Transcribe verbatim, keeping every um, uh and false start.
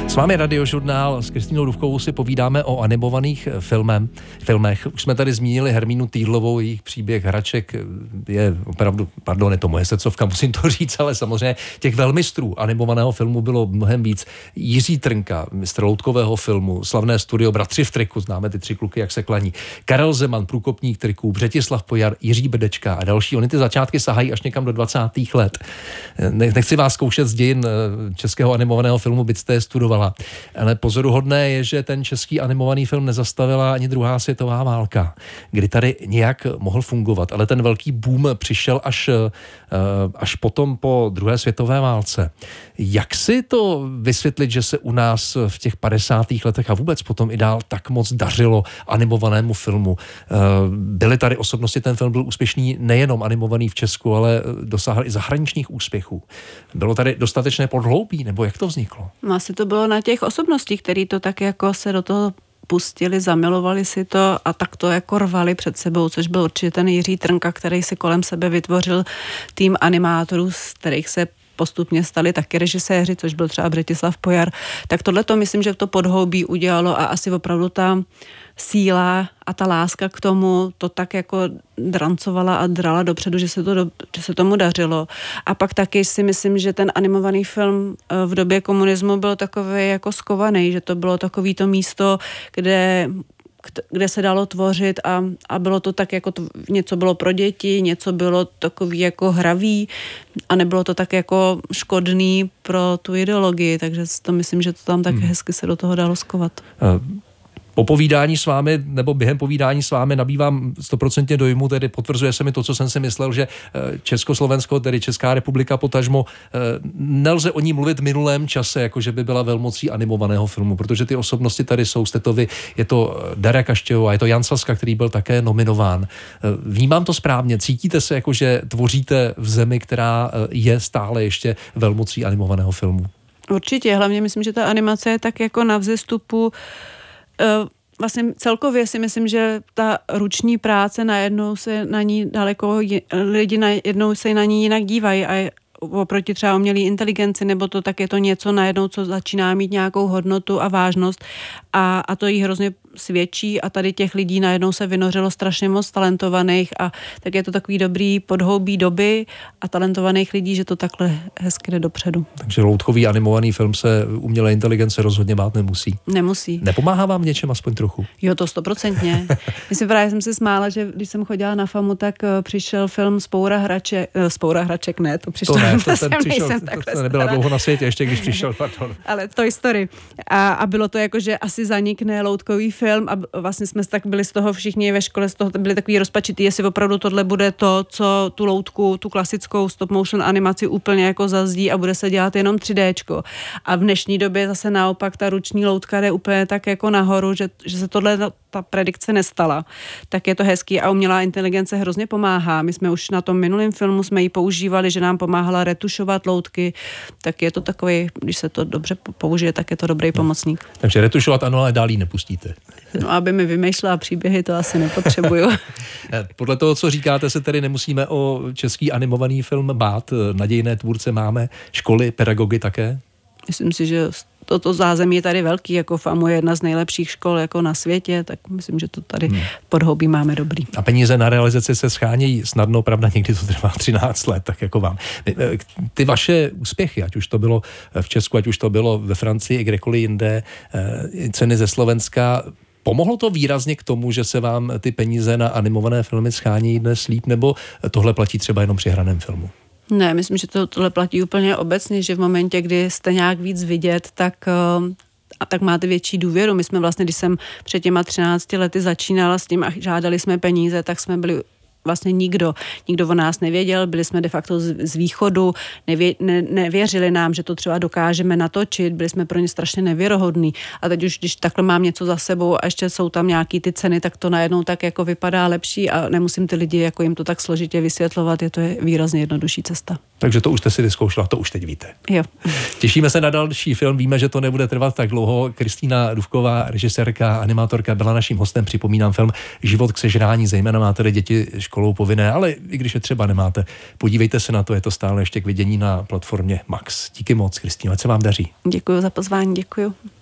S vámi Radiožurnál, s Kristýnou Dufkovou si povídáme o animovaných filmem, filmech. Už jsme tady zmínili Hermínu Týdlovou, jejich příběh hraček je opravdu, pardon, je to moje srdcovka, musím to říct, ale samozřejmě těch velmistrů animovaného filmu bylo mnohem víc. Jiří Trnka, mistr loutkového filmu, slavné studio Bratři v triku, známe ty tři kluky, jak se klaní. Karel Zeman, průkopník triků, Břetislav Pojar, Jiří Bedečka a další. Oni ty začátky sahají až někam do dvacátých let. Nechci vás zkoušet z dějin českého animovaného filmu, byť jste je studovala. Ale pozoruhodné je, že ten český animovaný film nezastavila ani druhá světová válka, kdy tady nějak mohl fungovat, ale ten velký boom přišel až, až potom po druhé světové válce. Jak si to vysvětlit, že se u nás v těch padesátých letech a vůbec potom i dál tak moc dařilo animovanému filmu? Byly tady osobnosti, ten film byl úspěšný nejenom animovaný v Česku, ale dosáhl i zahraničních úspěchů. Bylo tady dostatečné podhloubí, nebo jak to vzniklo? No, asi to bylo na těch osobnostích, který to tak jako se do toho pustili, zamilovali si to a tak to jako rvali před sebou, což byl určitě ten Jiří Trnka, který si kolem sebe vytvořil tým animátorů, z kterých se postupně stali taky režiséři, což byl třeba Břetislav Pojar. Tak tohle to myslím, že to podhoubí udělalo a asi opravdu ta síla a ta láska k tomu to tak jako drancovala a drala dopředu, že se, to do, že se tomu dařilo. A pak taky si myslím, že ten animovaný film v době komunismu byl takový jako skovaný, že to bylo takový to místo, kde kde se dalo tvořit a, a bylo to tak jako to, něco bylo pro děti, něco bylo takový jako hravý a nebylo to tak jako škodný pro tu ideologii, takže to myslím, že to tam tak hmm. hezky se do toho dalo skovat. Uh. Po povídání s vámi, nebo během povídání s vámi nabývám stoprocentně dojmu, tedy potvrzuje se mi to, co jsem si myslel, že Československo, tedy Česká republika potažmo, nelze o ní mluvit v minulém čase, jako že by byla velmocí animovaného filmu, protože ty osobnosti tady jsou, jste to vy, je to Darja Kaštěhová, je to Jan Sazka, který byl také nominován. Vnímám to správně, cítíte se jako, že tvoříte v zemi, která je stále ještě velmocí animovaného filmu? Určitě, hlavně myslím, že ta animace je tak jako na vzestupu. Vlastně celkově si myslím, že ta ruční práce najednou se na ní daleko, lidi najednou se na ní jinak dívají a oproti třeba umělé inteligenci, nebo to tak je to něco najednou, co začíná mít nějakou hodnotu a vážnost a, a to jí hrozně svědčí a tady těch lidí najednou se vynořilo strašně moc talentovaných a tak je to takový dobrý podhoubí doby a talentovaných lidí, že to takhle hezky jde dopředu. Takže loutkový animovaný film se umělé inteligence rozhodně bát nemusí. Nemusí. Nepomáhá vám něčem aspoň trochu? Jo, to stoprocentně. Myslím, právě jsem se smála, že když jsem chodila na FAMu, tak přišel film Spoura hraček, Spoura hraček ne, to přišel. To ne, to, ten přišel, to, to nebyla dlouho na světě, ještě když přišel, pardon. Ale Toy Story. A, a bylo to jako, že asi zanikne loutkový film a vlastně jsme tak byli z toho všichni ve škole, z toho byli takový rozpačitý, jestli opravdu tohle bude to, co tu loutku, tu klasickou stop motion animaci úplně jako zazdí a bude se dělat jenom tři déčko. A v dnešní době zase naopak ta ruční loutka jde úplně tak jako nahoru, že, že se tohle ta predikce nestala. Tak je to hezký a umělá inteligence hrozně pomáhá. My jsme už na tom minulém filmu jsme ji používali, že nám pomáhala retušovat loutky, tak je to takový, když se to dobře použije, tak je to dobrý pomocník. No. Takže retušovat ano, ale dál ji nepustíte. No, aby mi vymýšlela příběhy, to asi nepotřebuju. Podle toho, co říkáte, se tedy nemusíme o český animovaný film bát. Nadějné tvůrce máme, školy, pedagogy také? Myslím si, že toto zázemí je tady velký, jako FAMU je jedna z nejlepších škol jako na světě, tak myslím, že to tady hmm. podhoubí máme dobrý. A peníze na realizaci se schánějí snadno, pravda, někdy to trvá třináct let, tak jako vám. Ty vaše úspěchy, ať už to bylo v Česku, ať už to bylo ve Francii, i kdekoliv jinde, ceny ze Slovenska, pomohlo to výrazně k tomu, že se vám ty peníze na animované filmy schánějí dnes líp, nebo tohle platí třeba jenom při hraném filmu? Ne, myslím, že to, tohle platí úplně obecně, že v momentě, kdy jste nějak víc vidět, tak, a tak máte větší důvěru. My jsme vlastně, když jsem před těma třinácti lety začínala s tím a žádali jsme peníze, tak jsme byli vlastně nikdo. Nikdo o nás nevěděl, byli jsme de facto z, z východu, nevě, ne, nevěřili nám, že to třeba dokážeme natočit, byli jsme pro ně strašně nevěrohodní. A teď už, když takhle mám něco za sebou a ještě jsou tam nějaký ty ceny, tak to najednou tak jako vypadá lepší a nemusím ty lidi jako jim to tak složitě vysvětlovat, je to je výrazně jednodušší cesta. Takže to už jste si vyzkoušela, to už teď víte. Jo. Těšíme se na další film, víme, že to nebude trvat tak dlouho. Kristýna Dufková, režisérka, animátorka, byla naším hostem, připomínám film Život k sežrání, zejména má tedy děti školou povinné, ale i když je třeba nemáte, podívejte se na to, je to stále ještě k vidění na platformě Max. Díky moc, Kristýno, ať se vám daří. Děkuji za pozvání, děkuji.